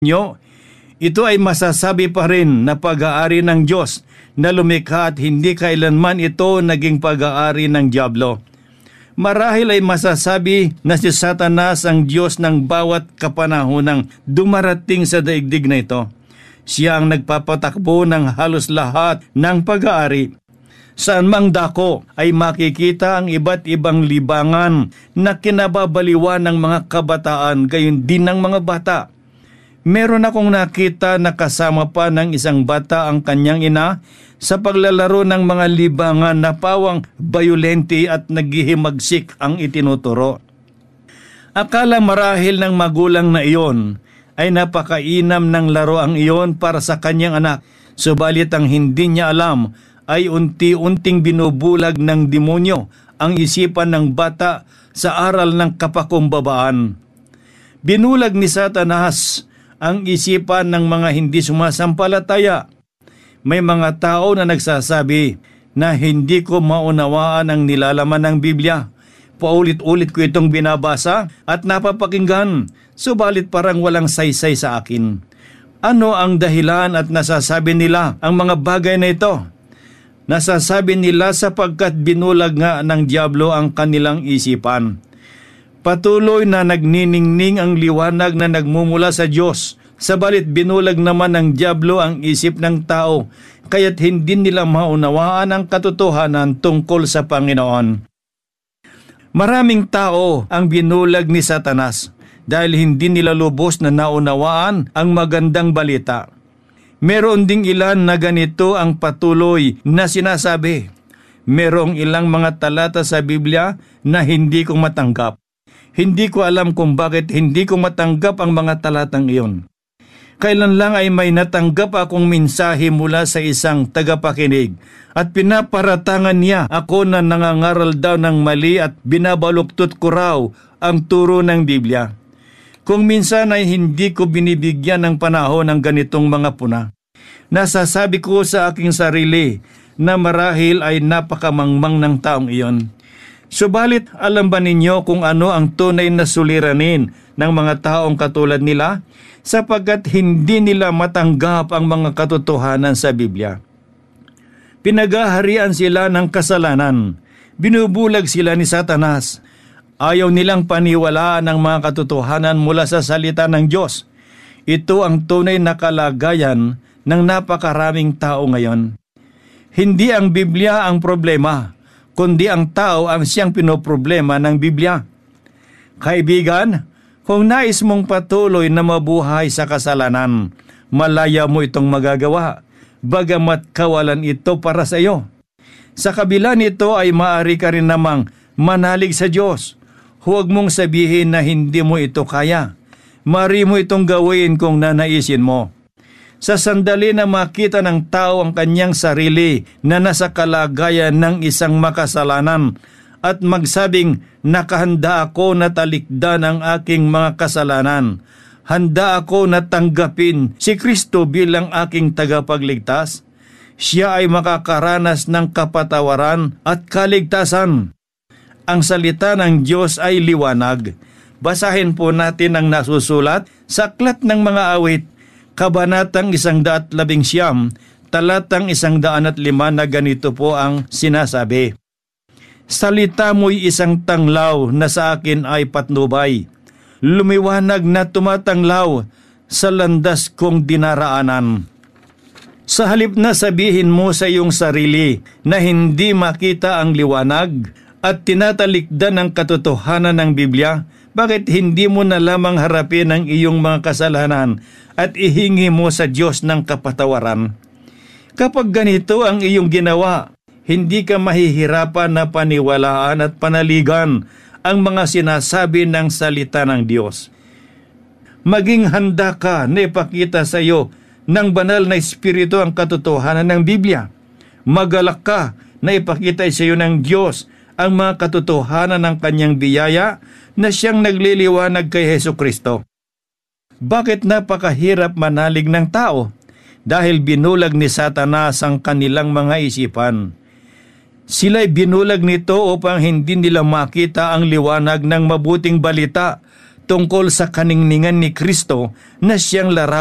nyo, ito ay masasabi pa rin na pag-aari ng Diyos na lumikha at hindi kailanman ito naging pag-aari ng dyablo. Marahil ay masasabi na si Satanas ang Diyos ng bawat kapanahonang dumarating sa daigdig na ito. Siya ang nagpapatakbo ng halos lahat ng pag-aari. Saan mang dako ay makikita ang iba't ibang libangan na kinababaliwan ng mga kabataan, gayon din ng mga bata. Meron akong nakita na kasama pa ng isang bata ang kanyang ina sa paglalaro ng mga libangan na pawang bayolente at naghihimagsik ang itinuturo. Akala marahil ng magulang na iyon ay napakainam ng laro ang iyon para sa kanyang anak, subalit ang hindi niya alam ay unti-unting binubulag ng demonyo ang isipan ng bata sa aral ng kapakumbabaan. Binulag ni Satanas ang isipan ng mga hindi sumasampalataya. May mga tao na nagsasabi na hindi ko maunawaan ang nilalaman ng Biblia. Paulit-ulit ko itong binabasa at napapakinggan, subalit parang walang saysay sa akin. Ano ang dahilan at nasasabi nila ang mga bagay na ito? Nasasabi nila sapagkat binulag nga ng dyablo ang kanilang isipan. Patuloy na nagniningning ang liwanag na nagmumula sa Diyos, sabalit binulag naman ng dyablo ang isip ng tao, kaya't hindi nila maunawaan ang katotohanan tungkol sa Panginoon. Maraming tao ang binulag ni Satanas dahil hindi nila lubos na naunawaan ang magandang balita. Meron ding ilan na ganito ang patuloy na sinasabi. Merong ilang mga talata sa Biblia na hindi ko matanggap. Hindi ko alam kung bakit hindi ko matanggap ang mga talatang iyon. Kailan lang ay may natanggap akong mensahe mula sa isang tagapakinig at pinaparatangan niya ako na nangangaral daw ng mali at binabaluktot ko raw ang turo ng Biblia. Kung minsan ay hindi ko binibigyan ng panahon ng ganitong mga puna. Nasasabi ko sa aking sarili na marahil ay napakamangmang ng taong iyon. Subalit alam ba ninyo kung ano ang tunay na suliranin ng mga taong katulad nila? Sapagkat hindi nila matanggap ang mga katotohanan sa Biblia. Pinagaharian sila ng kasalanan. Binubulag sila ni Satanas. Ayaw nilang paniwalaan ang mga katotohanan mula sa salita ng Diyos. Ito ang tunay na kalagayan ng napakaraming tao ngayon. Hindi ang Biblia ang problema, kundi ang tao ang siyang pinoproblema ng Biblia. Kaibigan, kung nais mong patuloy na mabuhay sa kasalanan, malaya mo itong magagawa, bagamat kawalan ito para sa iyo. Sa kabila nito ay maaari ka rin namang manalig sa Diyos. Huwag mong sabihin na hindi mo ito kaya. Maaari mo itong gawin kung nanaisin mo. Sa sandali na makita ng tao ang kanyang sarili na nasa kalagayan ng isang makasalanan at magsabing, nakahanda ako na talikdan ang aking mga kasalanan. Handa ako na tanggapin si Kristo bilang aking tagapagligtas. Siya ay makakaranas ng kapatawaran at kaligtasan. Ang salita ng Diyos ay liwanag. Basahin po natin ang nasusulat sa Aklat ng Mga Awit, Kabanatang 119, talatang 105 na ganito po ang sinasabi. Salita mo'y isang tanglaw na sa akin ay patnubay. Lumiwanag na tumatanglaw sa landas kong dinaraanan. Sa halip na sabihin mo sa iyong sarili na hindi makita ang liwanag at tinatalikdan ang katotohanan ng Biblia, bakit hindi mo na lamang harapin ang iyong mga kasalanan at ihingi mo sa Diyos ng kapatawaran? Kapag ganito ang iyong ginawa, hindi ka mahihirapan na paniwalaan at panaligan ang mga sinasabi ng salita ng Diyos. Maging handa ka na ipakita sa iyo ng banal na Espiritu ang katotohanan ng Biblia. Magalak ka na ipakita sa iyo ng Diyos ang mga katotohanan ng kanyang biyaya na siyang nagliliwanag kay Hesukristo. Bakit napakahirap manalig ng tao? Dahil binulag ni Satanas ang kanilang mga isipan. Sila'y binulag nito upang hindi nila makita ang liwanag ng mabuting balita tungkol sa kaningningan ni Kristo na siyang larawan